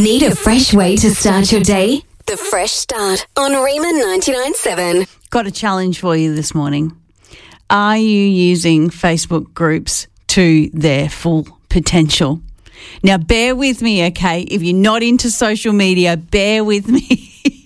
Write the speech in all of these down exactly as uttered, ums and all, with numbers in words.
Need a fresh way to start your day? The Fresh Start on Riemann ninety-nine point seven. Got a challenge for you this morning. Are you using Facebook groups to their full potential? Now, bear with me, okay? If you're not into social media, bear with me.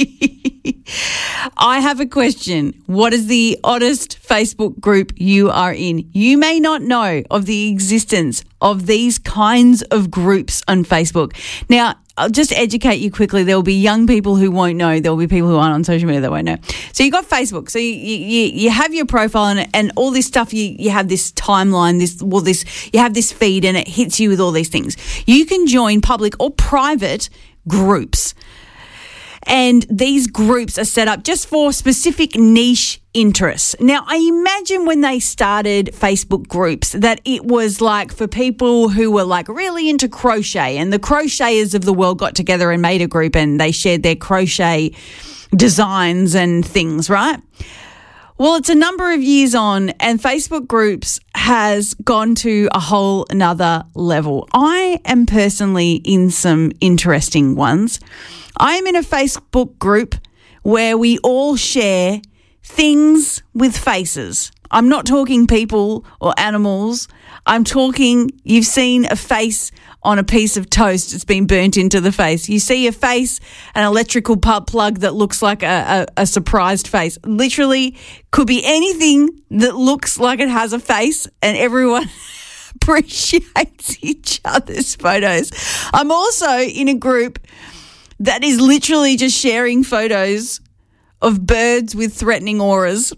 I have a question. What is the oddest Facebook group you are in? You may not know of the existence of these kinds of groups on Facebook. Now, I'll just educate you quickly. There will be young people who won't know. There will be people who aren't on social media that won't know. So you got Facebook. So you you, you have your profile and, and all this stuff. You you have this timeline. This well this you have this feed and it hits you with all these things. You can join public or private groups. And these groups are set up just for specific niche interests. Now, I imagine when they started Facebook groups that it was like for people who were like really into crochet, and the crocheters of the world got together and made a group and they shared their crochet designs and things, right? Well, it's a number of years on and Facebook groups has gone to a whole another level. I am personally in some interesting ones. I am in a Facebook group where we all share things with faces. I'm not talking people or animals. I'm talking, you've seen a face on a piece of toast that's been burnt into the face. You see a face, an electrical plug that looks like a, a, a surprised face. Literally could be anything that looks like it has a face, and everyone appreciates each other's photos. I'm also in a group that is literally just sharing photos of birds with threatening auras.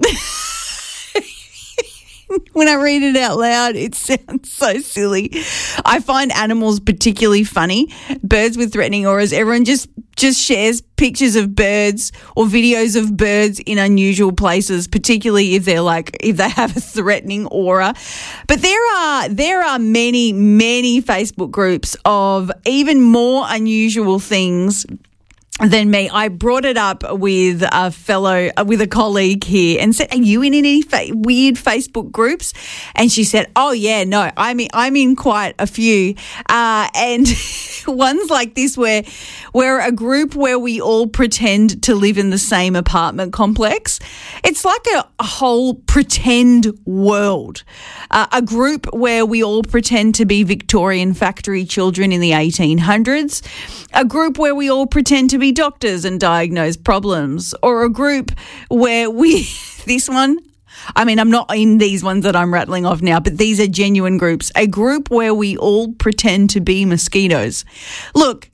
When I read it out loud, it sounds so silly. I find animals particularly funny. Birds with threatening auras. Everyone just, just shares pictures of birds or videos of birds in unusual places, particularly if they're like, if they have a threatening aura. But there are, there are many, many Facebook groups of even more unusual things than me. I brought it up with a fellow, with a colleague here and said, are you in any fa- weird Facebook groups? And she said, oh yeah, no, I'm in, I'm in quite a few. Uh, and ones like this where we're a group where we all pretend to live in the same apartment complex. It's like a, a whole pretend world. Uh, a group where we all pretend to be Victorian factory children in the eighteen hundreds. A group where we all pretend to be doctors and diagnose problems, or a group where we, this one, I mean, I'm not in these ones that I'm rattling off now, but these are genuine groups. A group where we all pretend to be mosquitoes. Look,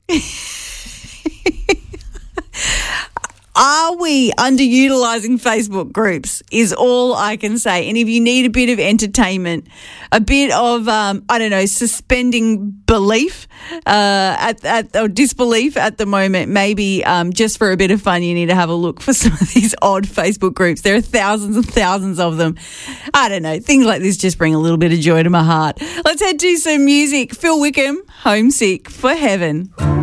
are we underutilising Facebook groups is all I can say. And if you need a bit of entertainment, a bit of, um, I don't know, suspending belief uh, at, at or disbelief at the moment, maybe um, just for a bit of fun, you need to have a look for some of these odd Facebook groups. There are thousands and thousands of them. I don't know. Things like this just bring a little bit of joy to my heart. Let's head to some music. Phil Wickham, Homesick for Heaven.